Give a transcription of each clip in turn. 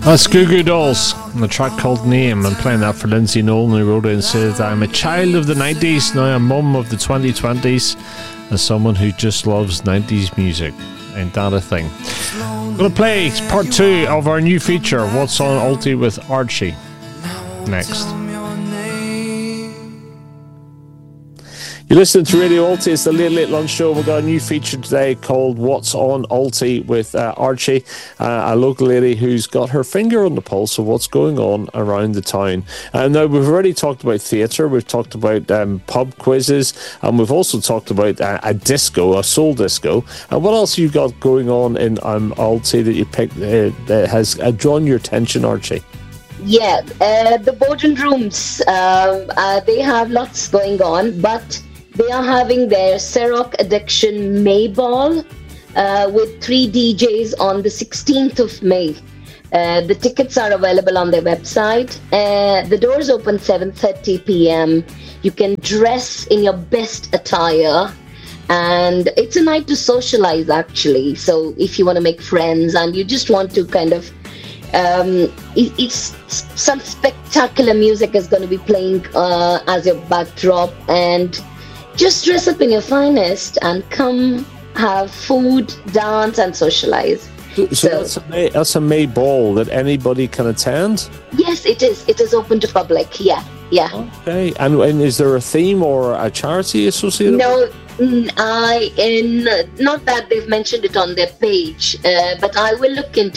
That's Goo Goo Dolls and the track called Name. I'm playing that for Lindsay Nolan, who wrote it and said, I'm a child of the 90s, now a mum of the 2020s, and someone who just loves 90s music. Ain't that a thing? I'm going to play part 2 of our new feature, What's on Alti with Archie, next. You're listening to Radio Alti. It's the Late Lunch Show. We've got a new feature today called What's on Alti with Archie, a local lady who's got her finger on the pulse of what's going on around the town. Now, we've already talked about theatre, we've talked about pub quizzes, and we've also talked about a disco, a soul disco. And what else have you got going on in Alti that you picked that has drawn your attention, Archie? Yeah, the boardroom rooms, they have lots going on, but they are having their Ciroc Addiction May Ball with 3 DJs on the 16th of May. The tickets are available on their website. The doors open 7:30 p.m. You can dress in your best attire, and it's a night to socialize, actually. So if you want to make friends and you just want to kind of it's some spectacular music is going to be playing as your backdrop, and just dress up in your finest and come have food, dance, and socialize. So that's a May ball that anybody can attend? Yes, it is. It is open to public. Yeah. Okay. And is there a theme or a charity associated? No, not that they've mentioned it on their page, but I will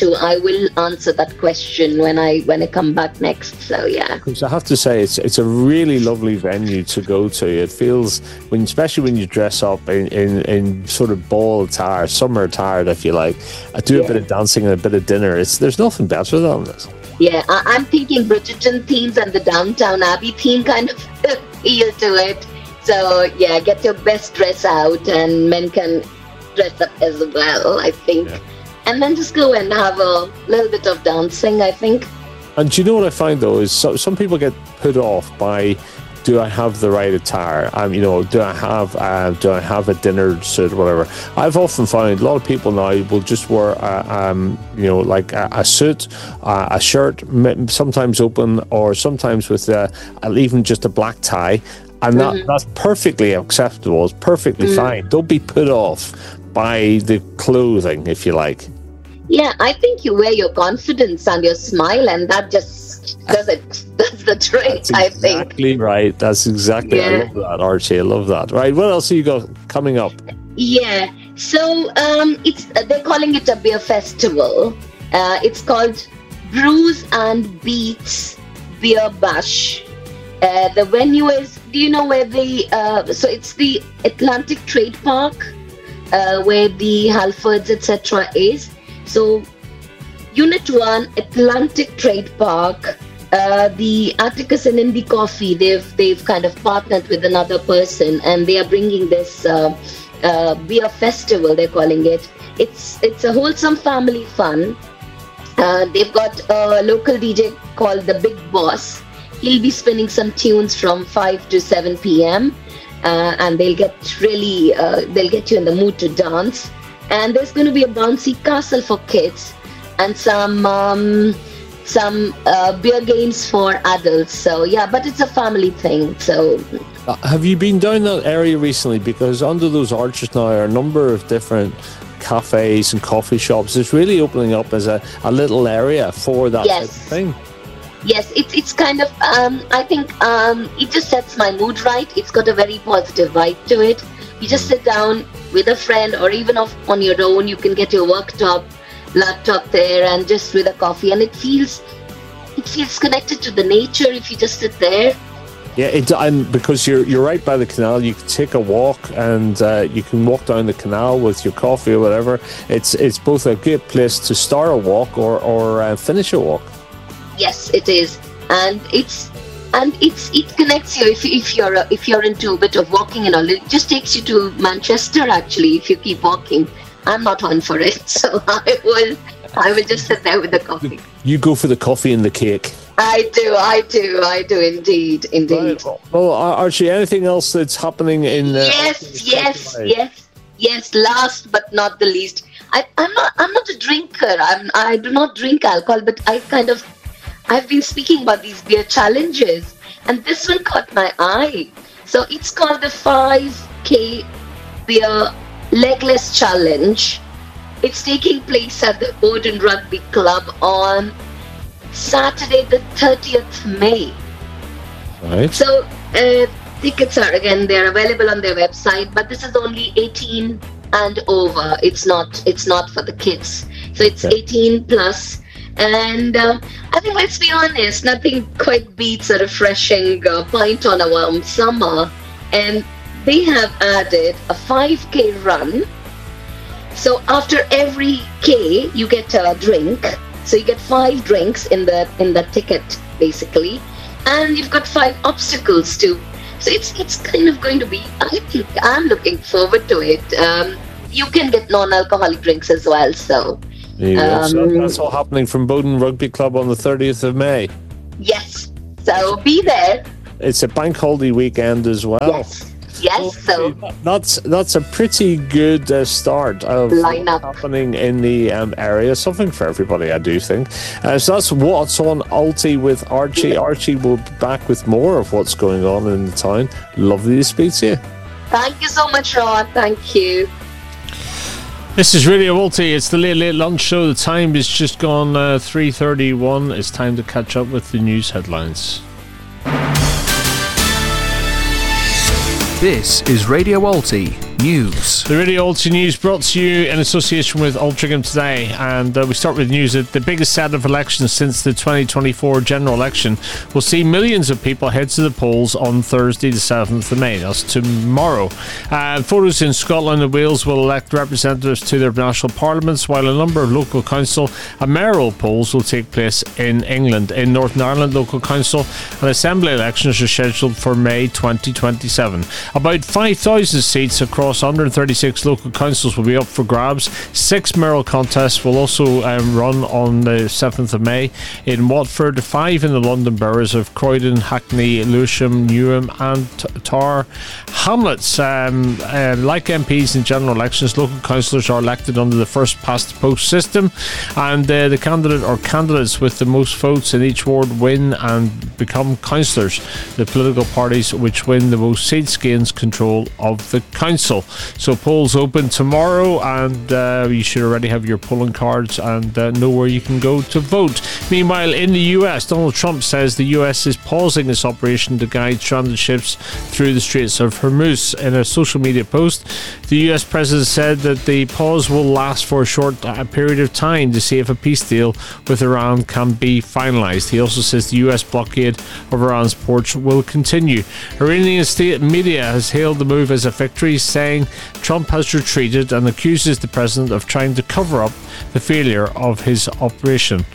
answer that question when I come back next. So yeah. Because I have to say, it's a really lovely venue to go to. It feels, especially when you dress up in sort of ball attire, summer attire, if you like, do a bit of dancing and a bit of dinner. There's nothing better than this. Yeah, I'm thinking Bridgerton themes and the Downtown Abbey theme kind of appeal to it. So yeah, get your best dress out, and men can dress up as well, I think. Yeah. And then just go and have a little bit of dancing, I think. And do you know what I find though is some people get put off by, do I have the right attire? Do I have a dinner suit or whatever? I've often found a lot of people now will just wear like a suit, a shirt, sometimes open, or sometimes with even just a black tie. And that's perfectly acceptable. It's perfectly fine. Don't be put off by the clothing, if you like. Yeah, I think you wear your confidence and your smile, and that just does it. That's the trick, I think. Exactly right. That's exactly. Yeah. I love that, Archie. I love that. Right. What else have you got coming up? Yeah. So they're calling it a beer festival. It's called Brews and Beats Beer Bash. The venue is, do you know where so it's the Atlantic Trade Park, where the Halfords, etc. is. So Unit 1, Atlantic Trade Park, the Atticus and Indie Coffee, they've kind of partnered with another person, and they are bringing this beer festival, they're calling it. It's a wholesome family fun. They've got a local DJ called The Big Boss. He'll be spinning some tunes from 5 to 7 p.m. And they'll get you in the mood to dance. And there's going to be a bouncy castle for kids and some beer games for adults. So yeah, but it's a family thing. So have you been down that area recently? Because under those arches now are a number of different cafes and coffee shops. It's really opening up as a little area for that type of thing. Yes, it's kind of, I think it just sets my mood right. It's got a very positive vibe to it. You just sit down with a friend, or even on your own. You can get your laptop there, and just with a coffee, and it feels connected to the nature if you just sit there. Yeah, and because you're right by the canal, you can take a walk, and you can walk down the canal with your coffee or whatever. It's both a great place to start a walk or finish a walk. Yes, it is, and it connects you if you're into a bit of walking and all. It just takes you to Manchester, actually, if you keep walking. I'm not on for it, so I will just sit there with the coffee. You go for the coffee and the cake. I do indeed. Right. Well, Archie, anything else that's happening in? Yes. Last but not the least, I'm not a drinker. I do not drink alcohol, but I've been speaking about these beer challenges, and this one caught my eye. So it's called the 5K Beer Legless Challenge. It's taking place at the Bowden Rugby Club on Saturday, the 30th May. Right. So tickets they're available on their website, but this is only 18 and over. It's not for the kids. So it's 18 plus. And I think, let's be honest, nothing quite beats a refreshing pint on a warm summer. And they have added a 5K run. So after every K, you get a drink. So you get 5 drinks in the ticket, basically. And you've got 5 obstacles too. So it's kind of going to be, I think I'm looking forward to it. You can get non-alcoholic drinks as well. So so that's all happening from Bowden Rugby Club on the 30th of May. Yes. So be there. It's a bank holiday weekend as well. Yes. So that's a pretty good start of lineup happening in the area. Something for everybody, I do think. So that's what's on Alti with Archie. Archie will be back with more of what's going on in the town. Lovely to speak to you. Thank you so much, Rod. Thank you. This is Radio Alti. It's the Late Lunch Show. The time is just gone 3:31. It's time to catch up with the news headlines. This is Radio Alti News. The Radio Alti News brought to you in association with Altrincham Today, and we start with news that the biggest set of elections since the 2024 general election will see millions of people head to the polls on Thursday the 7th of May. That's tomorrow. Voters in Scotland and Wales will elect representatives to their national parliaments, while a number of local council and mayoral polls will take place in England. In Northern Ireland, local council and assembly elections are scheduled for May 2027. About 5,000 seats across 136 local councils will be up for grabs. 6 mayoral contests will also run on the 7th of May in Watford, 5 in the London boroughs of Croydon, Hackney, Lewisham, Newham and Tower Hamlets. Like MPs in general elections, local councillors are elected under the first past the post system, and the candidate or candidates with the most votes in each ward win and become councillors. The political parties which win the most seats gains control of the council. So polls open tomorrow, and you should already have your polling cards and know where you can go to vote. Meanwhile, in the US, Donald Trump says the US is pausing its operation to guide stranded ships through the Straits of Hormuz. In a social media post, the US president said that the pause will last for a short period of time to see if a peace deal with Iran can be finalized. He also says the US blockade of Iran's ports will continue. Iranian state media has hailed the move as a victory, saying Trump has retreated and accuses the president of trying to cover up the failure of his operation.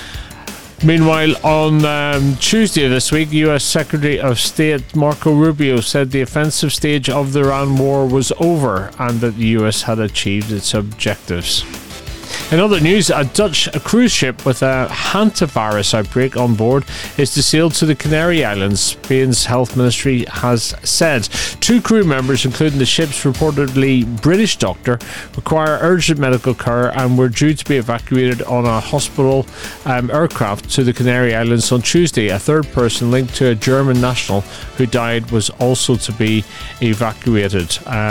Meanwhile, on Tuesday of this week, U.S. Secretary of State Marco Rubio said the offensive stage of the Iran war was over and that the U.S. had achieved its objectives. In other news, a Dutch cruise ship with a hantavirus outbreak on board is to sail to the Canary Islands, Spain's health ministry has said. 2 crew members, including the ship's reportedly British doctor, require urgent medical care and were due to be evacuated on a hospital aircraft to the Canary Islands on Tuesday. A third person linked to a German national who died was also to be evacuated.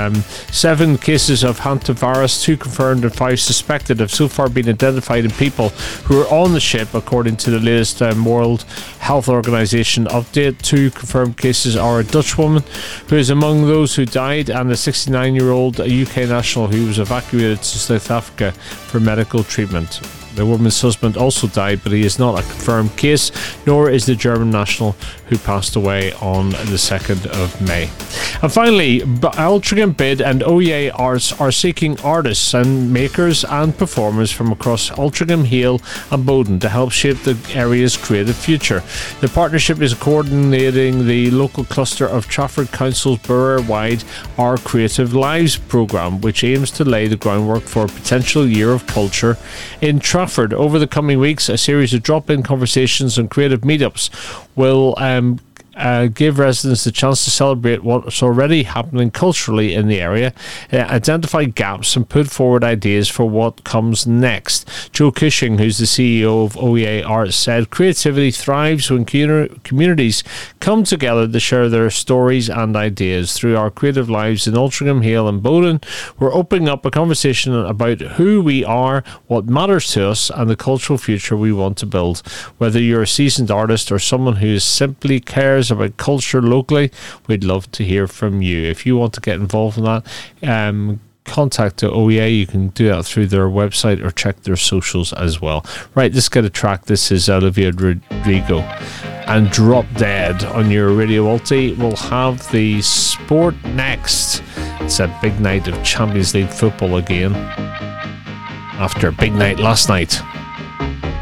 7 cases of hantavirus, 2 confirmed and 5 suspected, have so far been identified in people who are on the ship, according to the latest World Health Organization update. 2 confirmed cases are a Dutch woman who is among those who died and a 69-year-old UK national who was evacuated to South Africa for medical treatment. The woman's husband also died, but he is not a confirmed case, nor is the German national who passed away on the 2nd of May. And finally, Altrincham Bid and OEA Arts are seeking artists and makers and performers from across Altrincham, Hale and Bowden to help shape the area's creative future. The partnership is coordinating the local cluster of Trafford Council's borough-wide Our Creative Lives programme, which aims to lay the groundwork for a potential year of culture in Trafford. Over the coming weeks, a series of drop-in conversations and creative meetups will give residents the chance to celebrate what's already happening culturally in the area, identify gaps and put forward ideas for what comes next. Joe Cushing, who's the CEO of OEA Arts, said creativity thrives when communities come together to share their stories and ideas. Through our creative lives in Altrincham, Hale and Bowden, we're opening up a conversation about who we are, what matters to us, and the cultural future we want to build. Whether you're a seasoned artist or someone who simply cares about culture locally, we'd love to hear from you. If you want to get involved in that, contact the OEA. You can do that through their website or check their socials as well. Right, let's get a track. This is Olivia Rodrigo and Drop Dead on your Radio Ulti. We'll have the sport next. It's a big night of Champions League football again after a big night last night.